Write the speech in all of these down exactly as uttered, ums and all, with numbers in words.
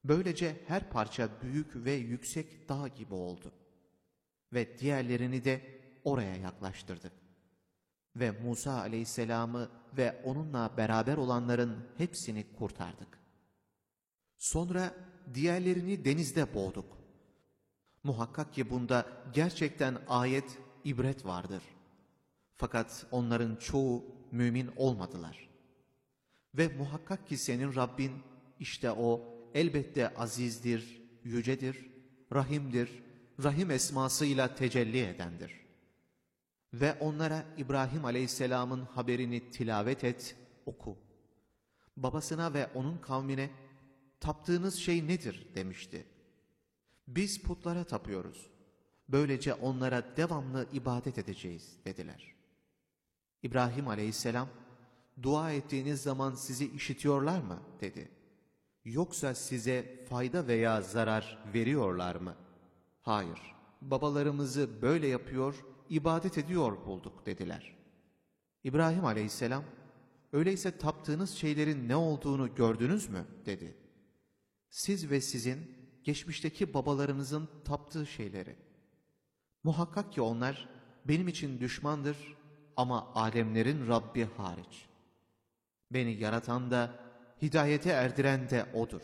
Böylece her parça büyük ve yüksek dağ gibi oldu. Ve diğerlerini de oraya yaklaştırdık. Ve Musa aleyhisselamı ve onunla beraber olanların hepsini kurtardık. Sonra diğerlerini denizde boğduk. Muhakkak ki bunda gerçekten ayet, ibret vardır. Fakat onların çoğu mümin olmadılar. Ve muhakkak ki senin Rabbin, işte o elbette azizdir, yücedir, rahimdir, rahim esmasıyla tecelli edendir. Ve onlara İbrahim aleyhisselamın haberini tilavet et, oku. Babasına ve onun kavmine, taptığınız şey nedir demişti. Biz putlara tapıyoruz. Böylece onlara devamlı ibadet edeceğiz dediler. İbrahim aleyhisselam, dua ettiğiniz zaman sizi işitiyorlar mı dedi. Yoksa size fayda veya zarar veriyorlar mı? Hayır, babalarımızı böyle yapıyor, ibadet ediyor bulduk dediler. İbrahim aleyhisselam, öyleyse taptığınız şeylerin ne olduğunu gördünüz mü dedi. Siz ve sizin geçmişteki babalarınızın taptığı şeyleri. Muhakkak ki onlar benim için düşmandır ama alemlerin Rabbi hariç. Beni yaratan da, hidayete erdiren de O'dur.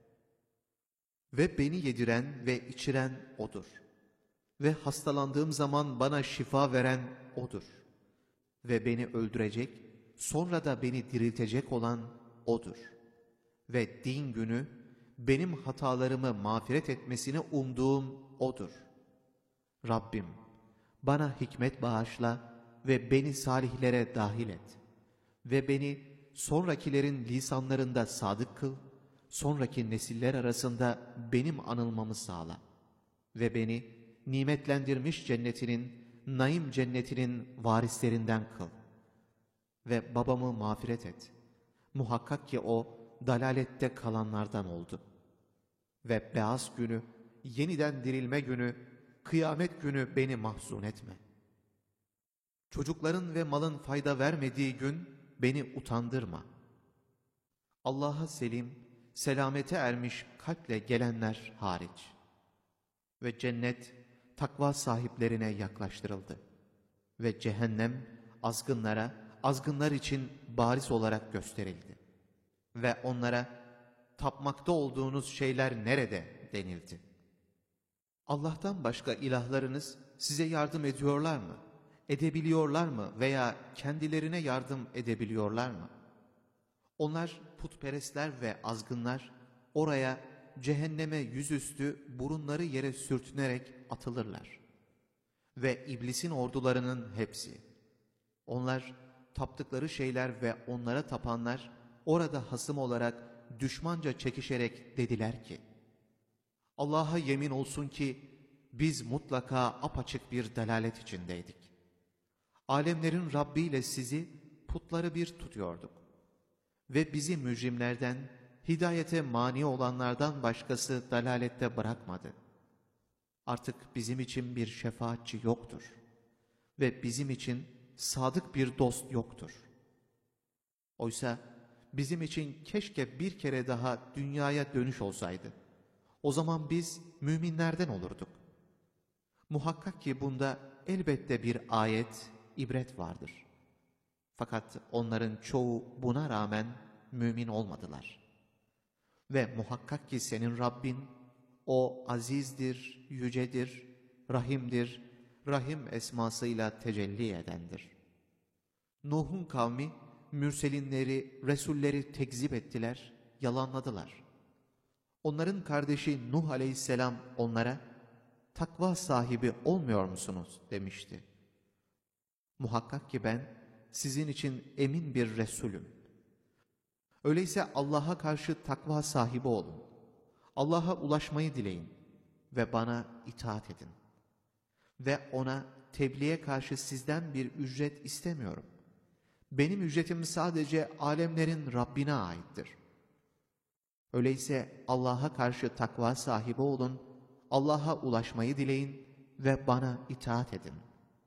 Ve beni yediren ve içiren O'dur. Ve hastalandığım zaman bana şifa veren O'dur. Ve beni öldürecek, sonra da beni diriltecek olan O'dur. Ve din günü, benim hatalarımı mağfiret etmesini umduğum O'dur. Rabbim, bana hikmet bağışla ve beni salihlere dahil et. Ve beni sonrakilerin lisanlarında sadık kıl, sonraki nesiller arasında benim anılmamı sağla. Ve beni nimetlendirmiş cennetinin, naim cennetinin varislerinden kıl. Ve babamı mağfiret et. Muhakkak ki o, dalalette kalanlardan oldu. Ve beyaz günü, yeniden dirilme günü, kıyamet günü beni mahzun etme. Çocukların ve malın fayda vermediği gün beni utandırma. Allah'a selim, selamete ermiş kalple gelenler hariç. Ve cennet takva sahiplerine yaklaştırıldı. Ve cehennem azgınlara, azgınlar için bariz olarak gösterildi. Ve onlara, tapmakta olduğunuz şeyler nerede denildi. Allah'tan başka ilahlarınız size yardım ediyorlar mı? Edebiliyorlar mı veya kendilerine yardım edebiliyorlar mı? Onlar putperestler ve azgınlar oraya, cehenneme yüzüstü burunları yere sürtünerek atılırlar. Ve iblisin ordularının hepsi. Onlar taptıkları şeyler ve onlara tapanlar orada hasım olarak düşmanca çekişerek dediler ki, Allah'a yemin olsun ki biz mutlaka apaçık bir delalet içindeydik. Alemlerin Rabbi ile sizi putları bir tutuyorduk. Ve bizi mücrimlerden, hidayete mani olanlardan başkası dalalette bırakmadı. Artık bizim için bir şefaatçi yoktur. Ve bizim için sadık bir dost yoktur. Oysa bizim için keşke bir kere daha dünyaya dönüş olsaydı. O zaman biz müminlerden olurduk. Muhakkak ki bunda elbette bir ayet, ibret vardır. Fakat onların çoğu buna rağmen mümin olmadılar. Ve muhakkak ki senin Rabbin, o azizdir, yücedir, rahimdir, rahim esmasıyla tecelli edendir. Nuh'un kavmi, mürselinleri, resulleri tekzip ettiler, yalanladılar. Onların kardeşi Nuh aleyhisselam onlara, takva sahibi olmuyor musunuz demişti. Muhakkak ki ben sizin için emin bir Resulüm. Öyleyse Allah'a karşı takva sahibi olun. Allah'a ulaşmayı dileyin ve bana itaat edin. Ve ona tebliğe karşı sizden bir ücret istemiyorum. Benim ücretim sadece alemlerin Rabbine aittir. Öyleyse Allah'a karşı takva sahibi olun, Allah'a ulaşmayı dileyin ve bana itaat edin.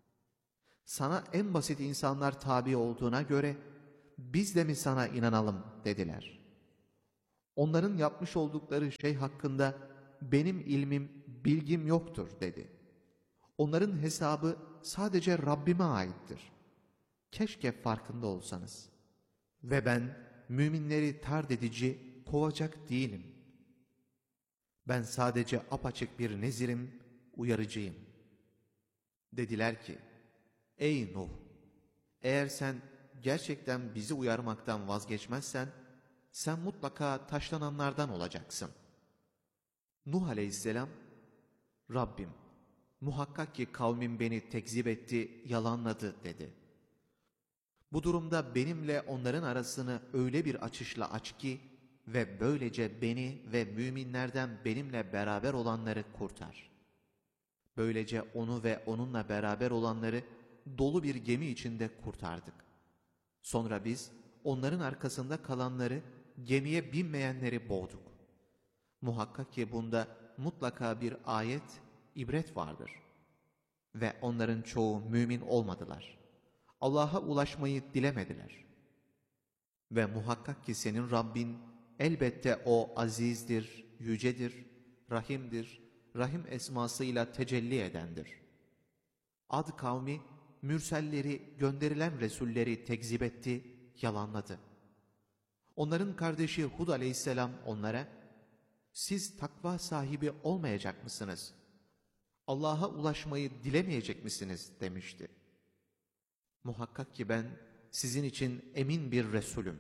Sana en basit insanlar tabi olduğuna göre biz de mi sana inanalım dediler. onların yapmış oldukları şey hakkında benim ilmim, bilgim yoktur dedi. Onların hesabı sadece Rabbime aittir. Keşke farkında olsanız. Ve ben müminleri tard edici, kovacak değilim. Ben sadece apaçık bir nezirim, uyarıcıyım. Dediler ki, ey Nuh! Eğer sen gerçekten bizi uyarmaktan vazgeçmezsen, sen mutlaka taşlananlardan olacaksın. Nuh aleyhisselam, Rabbim, muhakkak ki kavmim beni tekzip etti, yalanladı dedi. Bu durumda benimle onların arasını öyle bir açışla aç ki ve böylece beni ve müminlerden benimle beraber olanları kurtar. Böylece onu ve onunla beraber olanları dolu bir gemi içinde kurtardık. Sonra biz onların arkasında kalanları, gemiye binmeyenleri boğduk. Muhakkak ki bunda mutlaka bir ayet, ibret vardır. Ve onların çoğu mümin olmadılar. Allah'a ulaşmayı dilemediler. Ve muhakkak ki senin Rabbin elbette o azizdir, yücedir, rahimdir, rahim esmasıyla tecelli edendir. Ad kavmi, mürselleri, gönderilen resulleri tekzip etti, yalanladı. Onların kardeşi Hud aleyhisselam onlara, siz takva sahibi olmayacak mısınız? Allah'a ulaşmayı dilemeyecek misiniz? Demişti. Muhakkak ki ben sizin için emin bir Resulüm.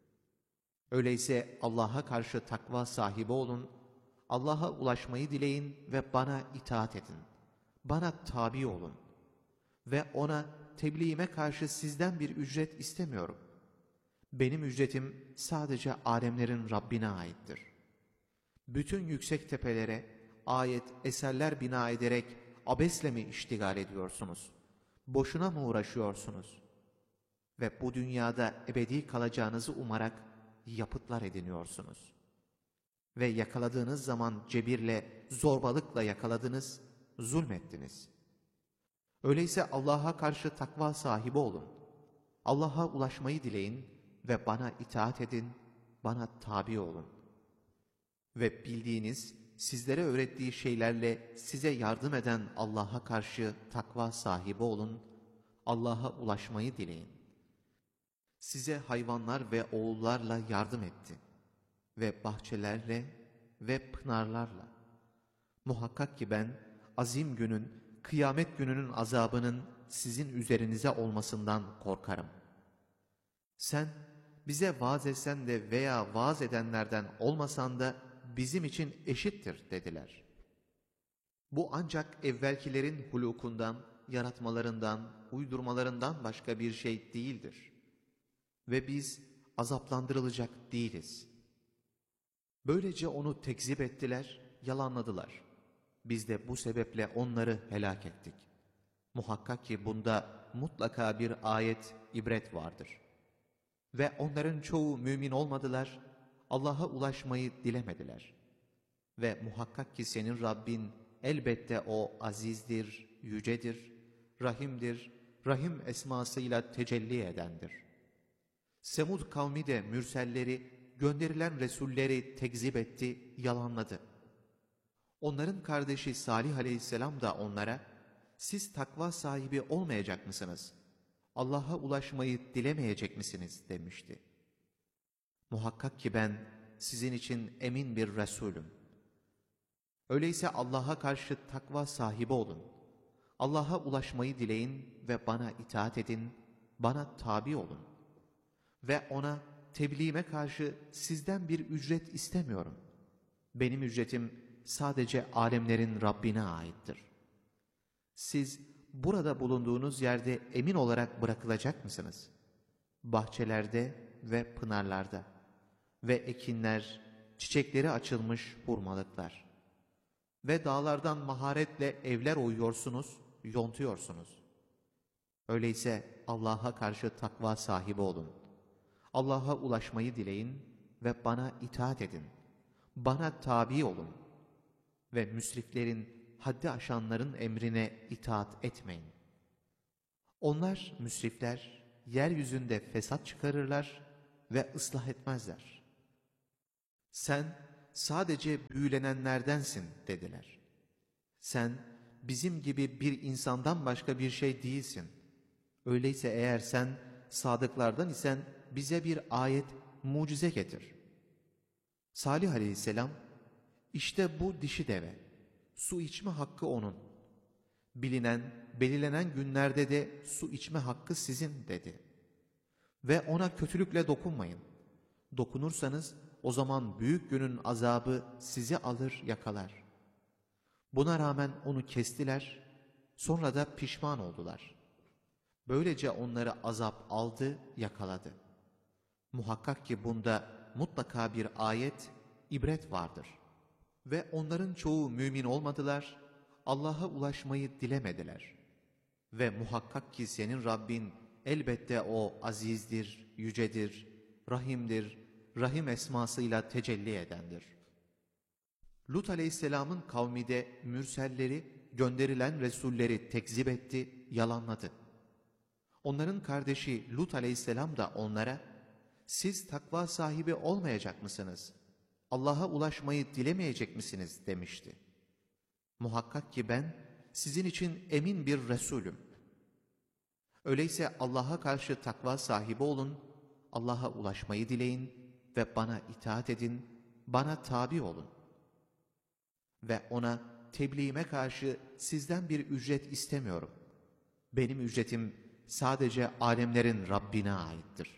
Öyleyse Allah'a karşı takva sahibi olun, Allah'a ulaşmayı dileyin ve bana itaat edin. Bana tabi olun. Ve ona tebliğime karşı sizden bir ücret istemiyorum. Benim ücretim sadece alemlerin Rabbine aittir. Bütün yüksek tepelere ayet, eserler bina ederek abesle mi iştigal ediyorsunuz? Boşuna mı uğraşıyorsunuz? Ve bu dünyada ebedi kalacağınızı umarak yapıtlar ediniyorsunuz. Ve yakaladığınız zaman cebirle, zorbalıkla yakaladınız, zulmettiniz. Öyleyse Allah'a karşı takva sahibi olun. Allah'a ulaşmayı dileyin ve bana itaat edin, bana tabi olun. Ve bildiğiniz, sizlere öğrettiği şeylerle size yardım eden Allah'a karşı takva sahibi olun, Allah'a ulaşmayı dileyin. Size hayvanlar ve oğullarla yardım etti ve bahçelerle ve pınarlarla. Muhakkak ki ben azim günün, kıyamet gününün azabının sizin üzerinize olmasından korkarım. Sen bize vaaz etsen de veya vaaz edenlerden olmasan da bizim için eşittir dediler. Bu ancak evvelkilerin hulukundan, yaratmalarından, uydurmalarından başka bir şey değildir. Ve biz azaplandırılacak değiliz. Böylece onu tekzip ettiler, yalanladılar. Biz de bu sebeple onları helak ettik. Muhakkak ki bunda mutlaka bir ayet, ibret vardır. Ve onların çoğu mümin olmadılar, Allah'a ulaşmayı dilemediler. Ve muhakkak ki senin Rabbin elbette o azizdir, yücedir, rahimdir, rahim esmasıyla tecelli edendir. Semud kavmi de mürselleri, gönderilen resulleri tekzip etti, yalanladı. Onların kardeşi Salih aleyhisselam da onlara, siz takva sahibi olmayacak mısınız? Allah'a ulaşmayı dilemeyecek misiniz? Demişti. Muhakkak ki ben sizin için emin bir Resulüm. Öyleyse Allah'a karşı takva sahibi olun. Allah'a ulaşmayı dileyin ve bana itaat edin, bana tabi olun. Ve ona tebliğime karşı sizden bir ücret istemiyorum. Benim ücretim sadece alemlerin Rabbine aittir. Siz burada bulunduğunuz yerde emin olarak bırakılacak mısınız? Bahçelerde ve pınarlarda ve ekinler, çiçekleri açılmış hurmalıklar ve dağlardan maharetle evler oyuyorsunuz, yontuyorsunuz. Öyleyse Allah'a karşı takva sahibi olun. Allah'a ulaşmayı dileyin ve bana itaat edin. Bana tabi olun. Ve müsriflerin, haddi aşanların emrine itaat etmeyin. Onlar, müsrifler, yeryüzünde fesat çıkarırlar ve ıslah etmezler. Sen sadece büyülenenlerdensin dediler. Sen bizim gibi bir insandan başka bir şey değilsin. Öyleyse eğer sen sadıklardan isen bize bir ayet, mucize getir. Salih aleyhisselam, işte bu dişi deve, su içme hakkı onun. Bilinen, belirlenen günlerde de su içme hakkı sizin dedi. Ve ona kötülükle dokunmayın. Dokunursanız o zaman büyük günün azabı sizi alır yakalar. Buna rağmen onu kestiler, sonra da pişman oldular. Böylece onları azap aldı, yakaladı. Muhakkak ki bunda mutlaka bir ayet, ibret vardır. Ve onların çoğu mümin olmadılar, Allah'a ulaşmayı dilemediler. Ve muhakkak ki senin Rabbin elbette o azizdir, yücedir, rahimdir, rahim esmasıyla tecelli edendir. Lut aleyhisselamın kavmi de mürselleri, gönderilen resulleri tekzip etti, yalanladı. Onların kardeşi Lut aleyhisselam da onlara, siz takva sahibi olmayacak mısınız? Allah'a ulaşmayı dilemeyecek misiniz demişti. Muhakkak ki ben sizin için emin bir Resulüm. Öyleyse Allah'a karşı takva sahibi olun, Allah'a ulaşmayı dileyin ve bana itaat edin, bana tabi olun. Ve ona tebliğime karşı sizden bir ücret istemiyorum. Benim ücretim sadece alemlerin Rabbine aittir.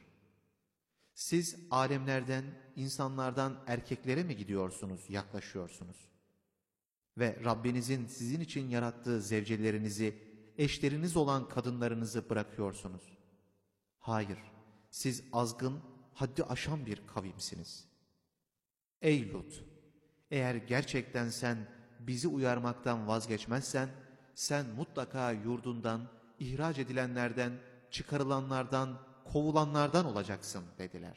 Siz alemlerden, insanlardan erkeklere mi gidiyorsunuz, yaklaşıyorsunuz? Ve Rabbinizin sizin için yarattığı zevcelerinizi, eşleriniz olan kadınlarınızı bırakıyorsunuz. Hayır, siz azgın, haddi aşan bir kavimsiniz. Ey Lut! Eğer gerçekten sen bizi uyarmaktan vazgeçmezsen, sen mutlaka yurdundan, ihraç edilenlerden, çıkarılanlardan, kovulanlardan olacaksın dediler.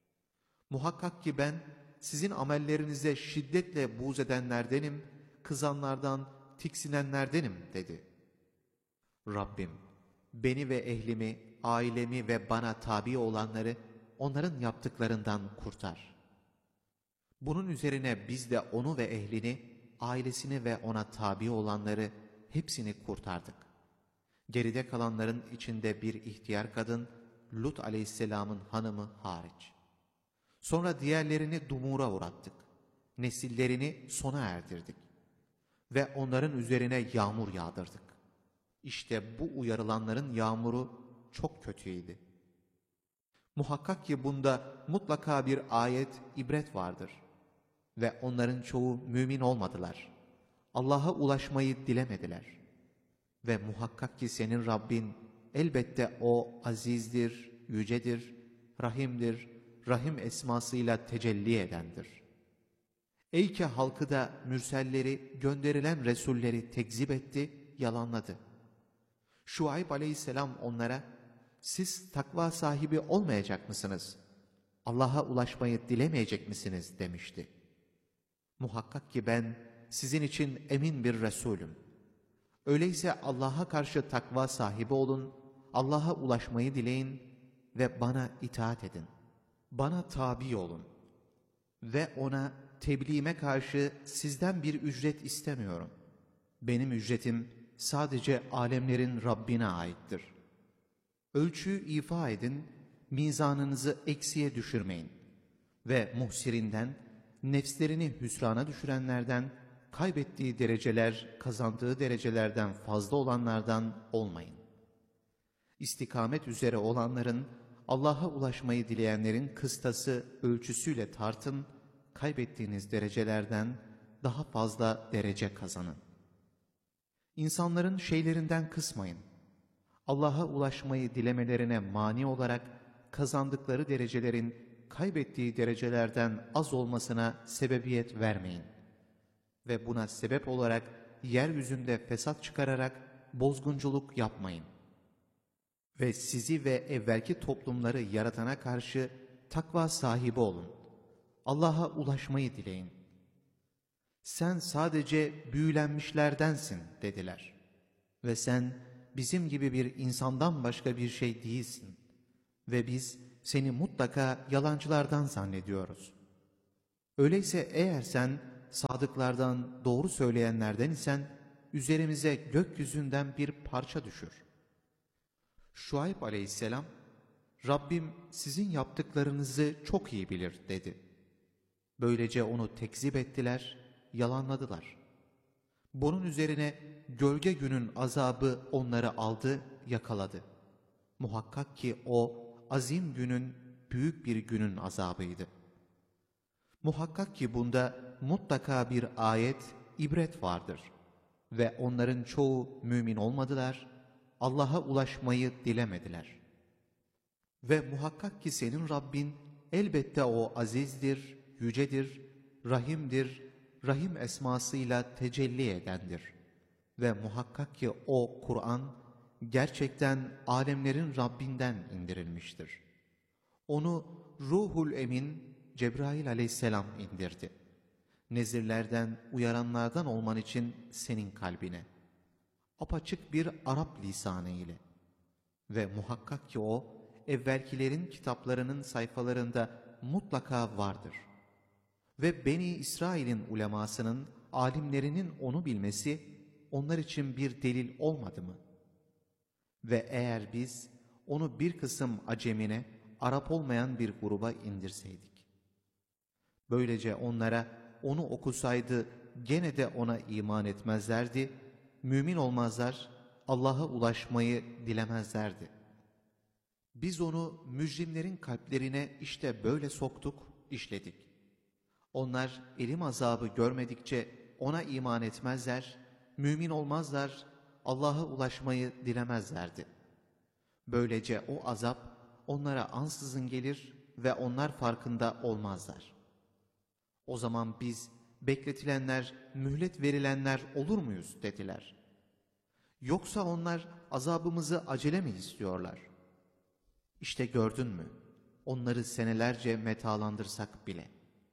Muhakkak ki ben sizin amellerinize şiddetle buğz edenlerdenim, kızanlardan, tiksinenlerdenim dedi. Rabbim, beni ve ehlimi, ailemi ve bana tabi olanları onların yaptıklarından kurtar. Bunun üzerine biz de onu ve ehlini, ailesini ve ona tabi olanları hepsini kurtardık. Geride kalanların içinde bir ihtiyar kadın, Lut aleyhisselamın hanımı hariç. Sonra diğerlerini dumura uğrattık. Nesillerini sona erdirdik. Ve onların üzerine yağmur yağdırdık. İşte bu uyarılanların yağmuru çok kötüydü. Muhakkak ki bunda mutlaka bir ayet, ibret vardır. Ve onların çoğu mümin olmadılar. Allah'a ulaşmayı dilemediler. Ve muhakkak ki senin Rabbin elbette o azizdir, yücedir, rahimdir, rahim esmasıyla tecelli edendir. Eyke halkı da mürselleri, gönderilen resulleri tekzip etti, yalanladı. Şuayb aleyhisselam onlara, siz takva sahibi olmayacak mısınız? Allah'a ulaşmayı dilemeyecek misiniz demişti. Muhakkak ki ben sizin için emin bir Resulüm. Öyleyse Allah'a karşı takva sahibi olun, Allah'a ulaşmayı dileyin ve bana itaat edin. Bana tabi olun ve ona tebliğime karşı sizden bir ücret istemiyorum. Benim ücretim sadece alemlerin Rabbine aittir. Ölçüyü ifa edin, mizanınızı eksiye düşürmeyin ve muhsirinden, nefslerini hüsrana düşürenlerden, kaybettiği dereceler, kazandığı derecelerden fazla olanlardan olmayın. İstikamet üzere olanların, Allah'a ulaşmayı dileyenlerin kıstası ölçüsüyle tartın, kaybettiğiniz derecelerden daha fazla derece kazanın. İnsanların şeylerinden kısmayın. Allah'a ulaşmayı dilemelerine mani olarak kazandıkları derecelerin kaybettiği derecelerden az olmasına sebebiyet vermeyin. Ve buna sebep olarak yeryüzünde fesat çıkararak bozgunculuk yapmayın. Ve sizi ve evvelki toplumları yaratana karşı takva sahibi olun. Allah'a ulaşmayı dileyin. Sen sadece büyülenmişlerdensin dediler. Ve sen bizim gibi bir insandan başka bir şey değilsin. Ve biz seni mutlaka yalancılardan zannediyoruz. Öyleyse eğer sen sadıklardan, doğru söyleyenlerden isen üzerimize gökyüzünden bir parça düşür. Şuayb aleyhisselam, Rabbim sizin yaptıklarınızı çok iyi bilir dedi. Böylece onu tekzip ettiler, yalanladılar. Bunun üzerine gölge günün azabı onları aldı, yakaladı. Muhakkak ki o azim günün, büyük bir günün azabıydı. Muhakkak ki bunda mutlaka bir ayet, ibret vardır. Ve onların çoğu mümin olmadılar, Allah'a ulaşmayı dilemediler. Ve muhakkak ki senin Rabbin elbette o azizdir, yücedir, rahimdir, rahim esmasıyla tecelli edendir. Ve muhakkak ki o Kur'an gerçekten alemlerin Rabbinden indirilmiştir. Onu Ruhul Emin Cebrail aleyhisselam indirdi. Nezirlerden, uyaranlardan olman için senin kalbine. Apaçık bir Arap lisanı ile. Ve muhakkak ki o, evvelkilerin kitaplarının sayfalarında mutlaka vardır. Ve Beni İsrail'in ulemasının, alimlerinin onu bilmesi, onlar için bir delil olmadı mı? Ve eğer biz onu bir kısım acemine, Arap olmayan bir gruba indirseydik. Böylece onlara onu okusaydı gene de ona iman etmezlerdi, mümin olmazlar, Allah'a ulaşmayı dilemezlerdi. Biz onu mücrimlerin kalplerine işte böyle soktuk, işledik. Onlar elim azabı görmedikçe ona iman etmezler, mümin olmazlar, Allah'a ulaşmayı dilemezlerdi. Böylece o azap onlara ansızın gelir ve onlar farkında olmazlar. O zaman biz bekletilenler, mühlet verilenler olur muyuz dediler. Yoksa onlar azabımızı acele mi istiyorlar? İşte gördün mü? Onları senelerce metalandırsak bile.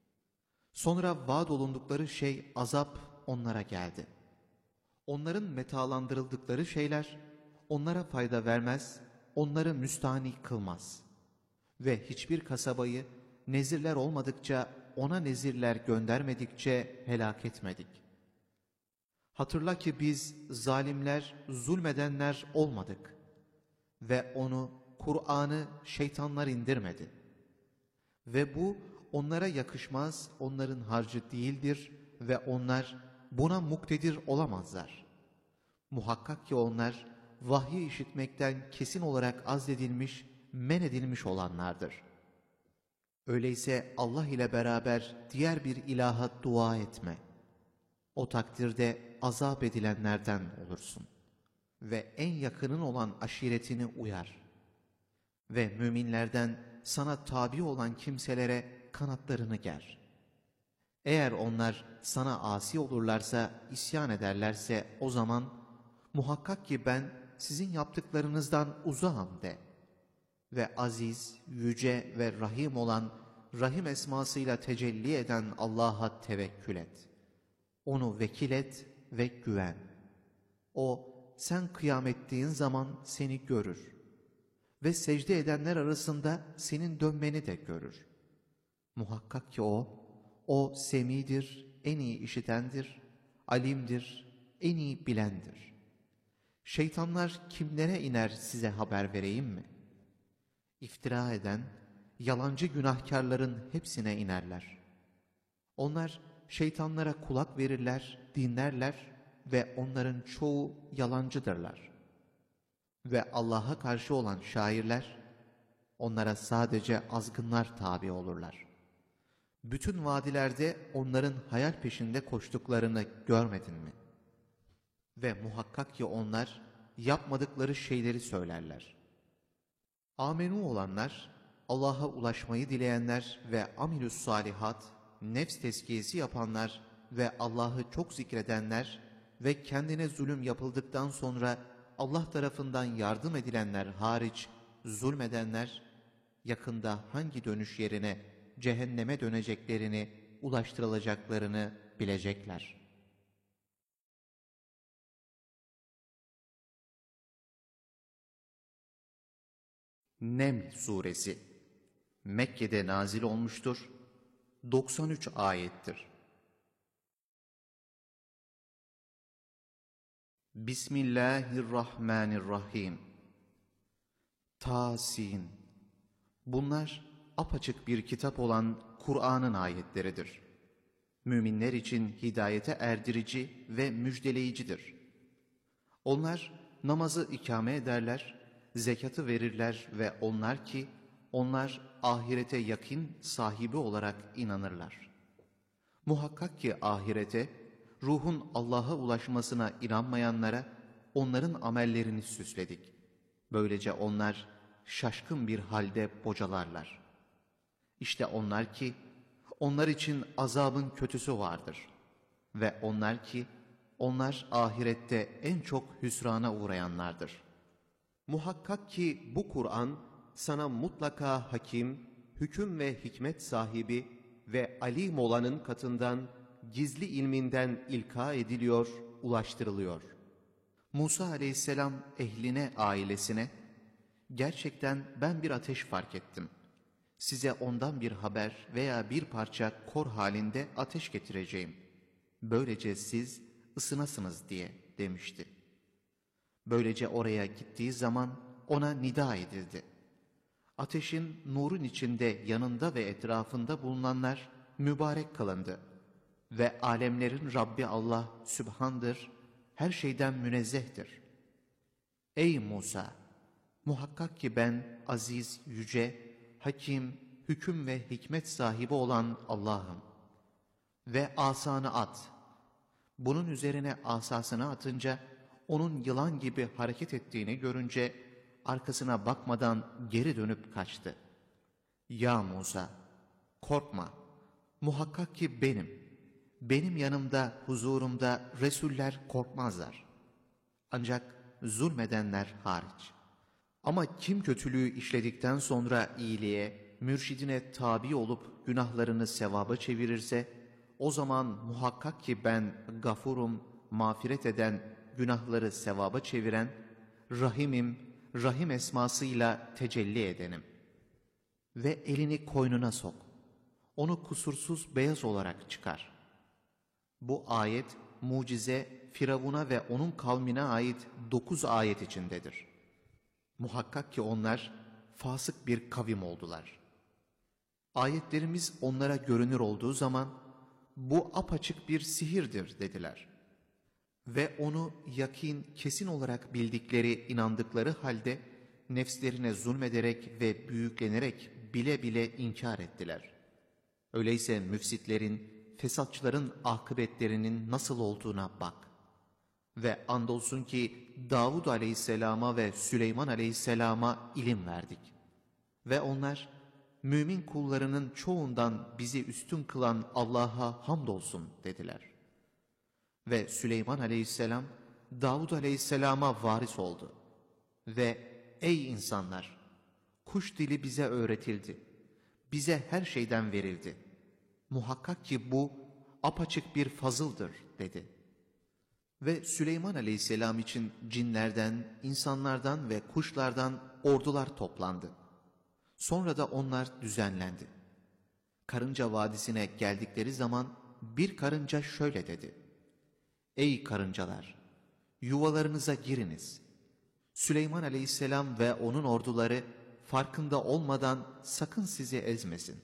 Sonra vaat olundukları şey azap onlara geldi. Onların metalandırıldıkları şeyler onlara fayda vermez, onları müstahni kılmaz. Ve hiçbir kasabayı nezirler olmadıkça, ona nezirler göndermedikçe helak etmedik. Hatırla ki biz zalimler, zulmedenler olmadık. Ve onu, Kur'an'ı şeytanlar indirmedi. Ve bu onlara yakışmaz, onların harcı değildir ve onlar buna muktedir olamazlar. Muhakkak ki onlar vahyi işitmekten kesin olarak azledilmiş, men edilmiş olanlardır. Öyleyse Allah ile beraber diğer bir ilaha dua etme. O takdirde azap edilenlerden olursun. Ve en yakının olan aşiretini uyar. Ve müminlerden sana tabi olan kimselere kanatlarını ger. Eğer onlar sana asi olurlarsa, isyan ederlerse o zaman muhakkak ki ben sizin yaptıklarınızdan uzağım de. Ve aziz, yüce ve rahim olan, rahim esmasıyla tecelli eden Allah'a tevekkül et. Onu vekil et ve güven. O, sen kıyam ettiğin zaman seni görür. Ve secde edenler arasında senin dönmeni de görür. Muhakkak ki o, o semidir, en iyi işitendir, alimdir, en iyi bilendir. Şeytanlar kimlere iner size haber vereyim mi? İftira eden, yalancı günahkarların hepsine inerler. Onlar şeytanlara kulak verirler, dinlerler ve onların çoğu yalancıdırlar. Ve Allah'a karşı olan şairler, onlara sadece azgınlar tabi olurlar. Bütün vadilerde onların hayal peşinde koştuklarını görmedin mi? Ve muhakkak ki onlar yapmadıkları şeyleri söylerler. Amenu olanlar, Allah'a ulaşmayı dileyenler ve amilüs salihat, nefs tezkiyesi yapanlar ve Allah'ı çok zikredenler ve kendine zulüm yapıldıktan sonra Allah tarafından yardım edilenler hariç zulmedenler, yakında hangi dönüş yerine cehenneme döneceklerini, ulaştırılacaklarını bilecekler. Neml Suresi Mekke'de nazil olmuştur. doksan üç ayettir. Bismillahirrahmanirrahim. Tasin. Bunlar apaçık bir kitap olan Kur'an'ın ayetleridir. Müminler için hidayete erdirici ve müjdeleyicidir. Onlar namazı ikame ederler, zekatı verirler ve onlar ki onlar ahirete yakın sahibi olarak inanırlar. Muhakkak ki ahirete, ruhun Allah'a ulaşmasına inanmayanlara onların amellerini süsledik. Böylece onlar şaşkın bir halde bocalarlar. İşte onlar ki onlar için azabın kötüsü vardır. Ve onlar ki onlar ahirette en çok hüsrana uğrayanlardır. Muhakkak ki bu Kur'an sana mutlaka hakim, hüküm ve hikmet sahibi ve alim olanın katından gizli ilminden ilka ediliyor, ulaştırılıyor. Musa aleyhisselam ehline, ailesine, gerçekten ben bir ateş fark ettim. Size ondan bir haber veya bir parça kor halinde ateş getireceğim. Böylece siz ısınasınız diye demişti. Böylece oraya gittiği zaman ona nida edildi. Ateşin nurun içinde yanında ve etrafında bulunanlar mübarek kılındı. Ve alemlerin Rabbi Allah Sübhan'dır, her şeyden münezzehtir. Ey Musa! Muhakkak ki ben aziz, yüce, hakim, hüküm ve hikmet sahibi olan Allah'ım. Ve asanı at. Bunun üzerine asasını atınca, onun yılan gibi hareket ettiğini görünce, arkasına bakmadan geri dönüp kaçtı. Ya Musa! Korkma! Muhakkak ki benim, benim yanımda, huzurumda Resuller korkmazlar. Ancak zulmedenler hariç. Ama kim kötülüğü işledikten sonra iyiliğe, mürşidine tabi olup günahlarını sevaba çevirirse, o zaman muhakkak ki ben gafurum, mağfiret eden, günahları sevaba çeviren, rahimim, rahim esmasıyla tecelli edenim. Ve elini koynuna sok. Onu kusursuz beyaz olarak çıkar. Bu ayet, mucize, Firavun'a ve onun kavmine ait dokuz ayet içindedir. Muhakkak ki onlar fasık bir kavim oldular. Ayetlerimiz onlara görünür olduğu zaman, bu apaçık bir sihirdir dediler. Ve onu yakin, kesin olarak bildikleri, inandıkları halde, nefslerine zulmederek ve büyüklenerek bile bile inkar ettiler. Öyleyse müfsitlerin, fesatçıların akıbetlerinin nasıl olduğuna bak. Ve andolsun ki Davud aleyhisselama ve Süleyman aleyhisselama ilim verdik. Ve onlar, mümin kullarının çoğundan bizi üstün kılan Allah'a hamdolsun dediler. Ve Süleyman aleyhisselam, Davud aleyhisselama varis oldu. Ve ey insanlar! Kuş dili bize öğretildi. Bize her şeyden verildi. Muhakkak ki bu apaçık bir fazıldır dedi. Ve Süleyman aleyhisselam için cinlerden, insanlardan ve kuşlardan ordular toplandı. Sonra da onlar düzenlendi. Karınca Vadisi'ne geldikleri zaman bir karınca şöyle dedi. Ey karıncalar! Yuvalarınıza giriniz. Süleyman aleyhisselam ve onun orduları farkında olmadan sakın sizi ezmesin.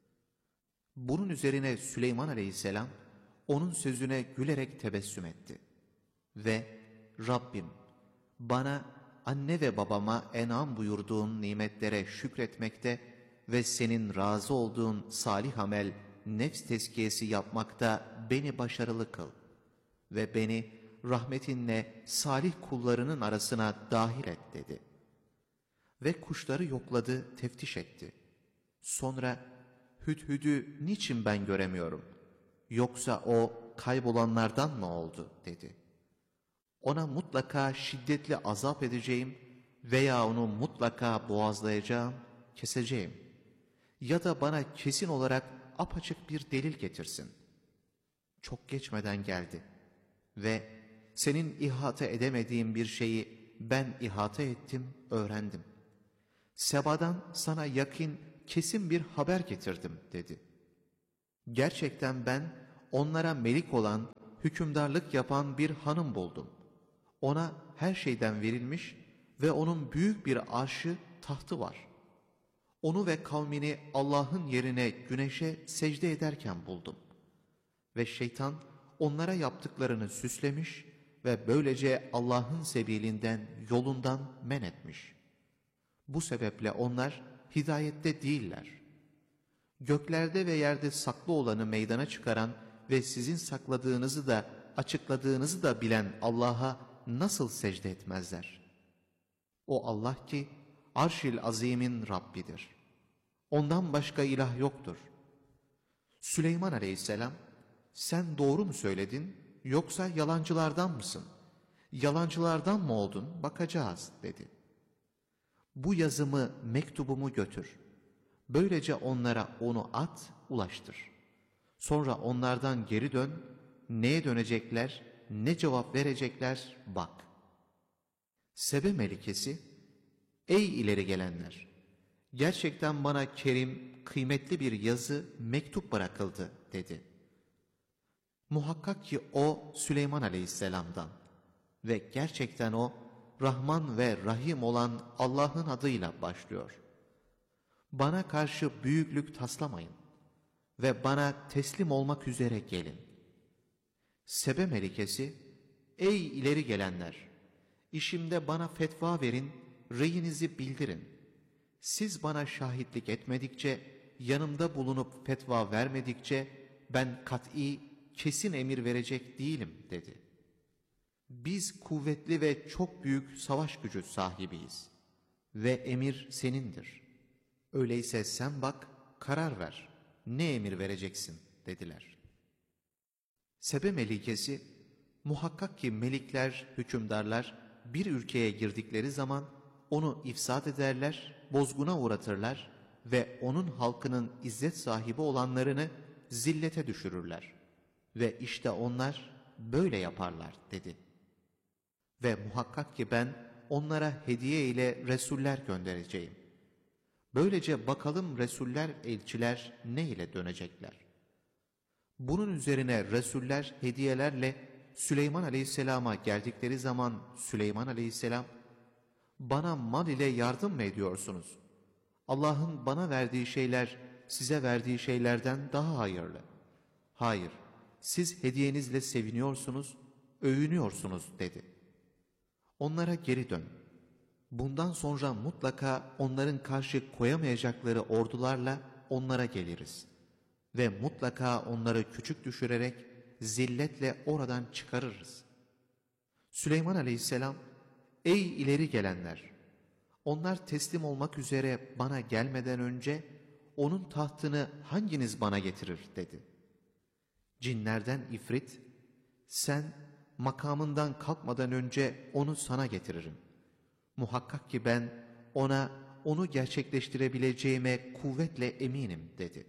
Bunun üzerine Süleyman aleyhisselam onun sözüne gülerek tebessüm etti. Ve Rabbim bana anne ve babama en'am buyurduğun nimetlere şükretmekte ve senin razı olduğun salih amel, nefs tezkiyesi yapmakta beni başarılı kıl. Ve beni rahmetinle salih kullarının arasına dahil et dedi. Ve kuşları yokladı, teftiş etti. Sonra Hüdhüd'ü niçin ben göremiyorum? Yoksa o kaybolanlardan mı oldu dedi. Ona mutlaka şiddetli azap edeceğim veya onu mutlaka boğazlayacağım, keseceğim. Ya da bana kesin olarak apaçık bir delil getirsin. Çok geçmeden geldi ve senin ihate edemediğin bir şeyi ben ihate ettim, öğrendim. Seba'dan sana yakın, kesin bir haber getirdim dedi. Gerçekten ben onlara melik olan, hükümdarlık yapan bir hanım buldum. Ona her şeyden verilmiş ve onun büyük bir arşı, tahtı var. Onu ve kavmini Allah'ın yerine güneşe secde ederken buldum. Ve şeytan onlara yaptıklarını süslemiş ve böylece Allah'ın sebilinden, yolundan men etmiş. Bu sebeple onlar hidayette değiller. Göklerde ve yerde saklı olanı meydana çıkaran ve sizin sakladığınızı da açıkladığınızı da bilen Allah'a nasıl secde etmezler? O Allah ki Arş-ül Azim'in Rabbidir. Ondan başka ilah yoktur. Süleyman Aleyhisselam, sen doğru mu söyledin yoksa yalancılardan mısın? Yalancılardan mı oldun? Bakacağız dedi. Bu yazımı, mektubumu götür. Böylece onlara onu at, ulaştır. Sonra onlardan geri dön, neye dönecekler, ne cevap verecekler bak. Sebe melikesi, ey ileri gelenler! Gerçekten bana kerim, kıymetli bir yazı, mektup bırakıldı dedi. Muhakkak ki o Süleyman Aleyhisselam'dan ve gerçekten o Rahman ve Rahim olan Allah'ın adıyla başlıyor. Bana karşı büyüklük taslamayın ve bana teslim olmak üzere gelin. Sebe melikesi, ey ileri gelenler! İşimde bana fetva verin, reyinizi bildirin. Siz bana şahitlik etmedikçe, yanımda bulunup fetva vermedikçe ben kat'i, kesin emir verecek değilim dedi. Biz kuvvetli ve çok büyük savaş gücü sahibiyiz ve emir senindir. Öyleyse sen bak, karar ver, ne emir vereceksin dediler. Sebe melikesi, muhakkak ki melikler, hükümdarlar bir ülkeye girdikleri zaman onu ifsad ederler, bozguna uğratırlar ve onun halkının izzet sahibi olanlarını zillete düşürürler. Ve işte onlar böyle yaparlar dedi. Ve muhakkak ki ben onlara hediye ile Resuller göndereceğim. Böylece bakalım Resuller, elçiler ne ile dönecekler? Bunun üzerine Resuller hediyelerle Süleyman Aleyhisselam'a geldikleri zaman Süleyman Aleyhisselam, bana mal ile yardım mı ediyorsunuz? Allah'ın bana verdiği şeyler size verdiği şeylerden daha hayırlı. Hayır, siz hediyenizle seviniyorsunuz, övünüyorsunuz dedi. Onlara geri dön. Bundan sonra mutlaka onların karşı koyamayacakları ordularla onlara geliriz. Ve mutlaka onları küçük düşürerek zilletle oradan çıkarırız. Süleyman Aleyhisselam, ey ileri gelenler! Onlar teslim olmak üzere bana gelmeden önce onun tahtını hanginiz bana getirir dedi. Cinlerden ifrit, sen makamından kalkmadan önce onu sana getiririm. Muhakkak ki ben ona onu gerçekleştirebileceğime kuvvetle eminim dedi.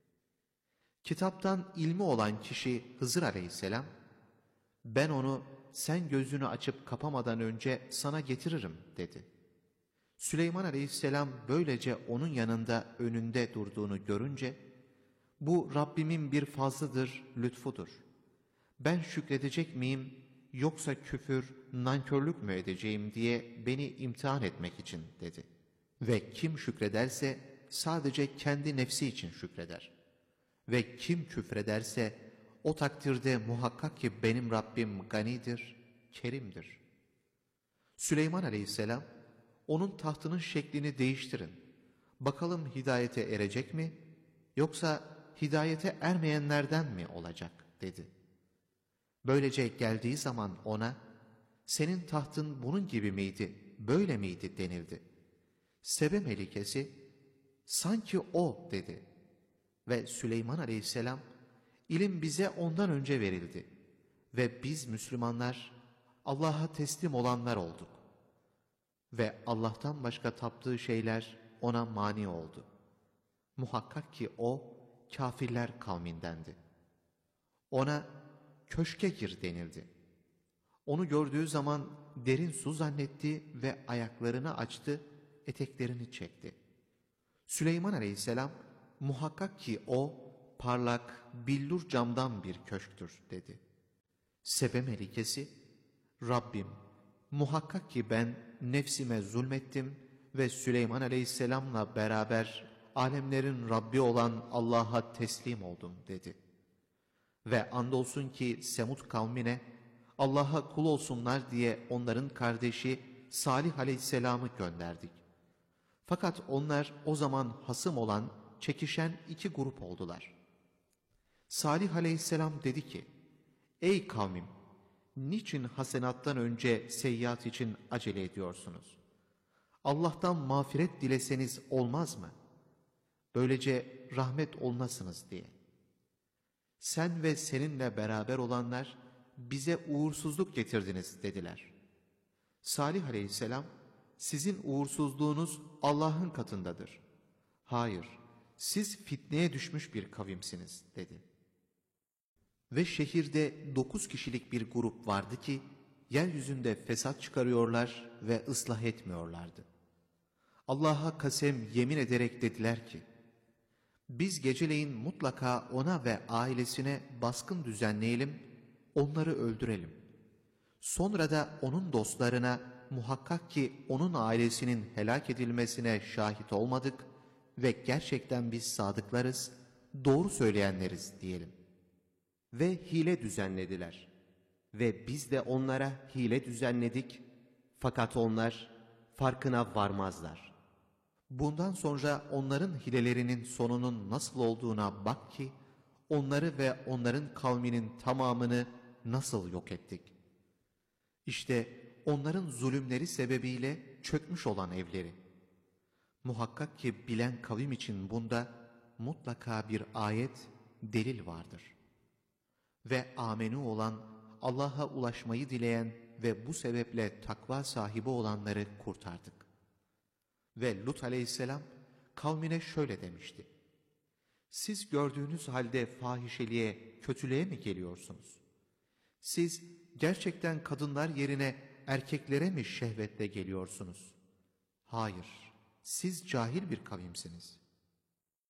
Kitaptan ilmi olan kişi Hızır Aleyhisselam, ben onu sen gözünü açıp kapamadan önce sana getiririm dedi. Süleyman Aleyhisselam böylece onun yanında önünde durduğunu görünce, bu Rabbimin bir fazlıdır, lütfudur. Ben şükredecek miyim yoksa küfür, nankörlük mü edeceğim diye beni imtihan etmek için dedi. Ve kim şükrederse sadece kendi nefsi için şükreder. Ve kim küfrederse o takdirde muhakkak ki benim Rabbim ganidir, kerimdir. Süleyman Aleyhisselam, onun tahtının şeklini değiştirin. Bakalım hidayete erecek mi yoksa hidayete ermeyenlerden mi olacak dedi. Böylece geldiği zaman ona, senin tahtın bunun gibi miydi, böyle miydi denildi. Sebe melikesi, sanki o dedi. Ve Süleyman Aleyhisselam, ilim bize ondan önce verildi. Ve biz Müslümanlar Allah'a teslim olanlar olduk. Ve Allah'tan başka taptığı şeyler ona mani oldu. Muhakkak ki o kafirler kavmindendi. Ona köşke gir denildi. Onu gördüğü zaman derin su zannetti ve ayaklarını açtı, eteklerini çekti. Süleyman Aleyhisselam, muhakkak ki o parlak, billur camdan bir köşktür dedi. Sebe melikesi, Rabbim, muhakkak ki ben nefsime zulmettim ve Süleyman aleyhisselamla beraber alemlerin Rabbi olan Allah'a teslim oldum dedi. Ve andolsun ki Semud kavmine Allah'a kul olsunlar diye onların kardeşi Salih aleyhisselamı gönderdik. Fakat onlar o zaman hasım olan, çekişen iki grup oldular. Salih aleyhisselam dedi ki, ey kavmim, niçin hasenattan önce seyyiat için acele ediyorsunuz? Allah'tan mağfiret dileseniz olmaz mı? Böylece rahmet olunasınız diye. Sen ve seninle beraber olanlar bize uğursuzluk getirdiniz dediler. Salih aleyhisselam, sizin uğursuzluğunuz Allah'ın katındadır. Hayır, siz fitneye düşmüş bir kavimsiniz dedi. Ve şehirde dokuz kişilik bir grup vardı ki, yeryüzünde fesat çıkarıyorlar ve ıslah etmiyorlardı. Allah'a kasem yemin ederek dediler ki, biz geceleyin mutlaka ona ve ailesine baskın düzenleyelim, onları öldürelim. Sonra da onun dostlarına muhakkak ki onun ailesinin helak edilmesine şahit olmadık ve gerçekten biz sadıklarız, doğru söyleyenleriz diyelim. Ve hile düzenlediler. Ve biz de onlara hile düzenledik. Fakat onlar farkına varmazlar. Bundan sonra onların hilelerinin sonunun nasıl olduğuna bak ki, onları ve onların kavminin tamamını nasıl yok ettik. İşte onların zulümleri sebebiyle çökmüş olan evleri. Muhakkak ki bilen kavim için bunda mutlaka bir ayet, delil vardır. Ve amenu olan, Allah'a ulaşmayı dileyen ve bu sebeple takva sahibi olanları kurtardık. Ve Lut aleyhisselam kavmine şöyle demişti. Siz gördüğünüz halde fahişeliğe, kötülüğe mi geliyorsunuz? Siz gerçekten kadınlar yerine erkeklere mi şehvetle geliyorsunuz? Hayır, siz cahil bir kavimsiniz.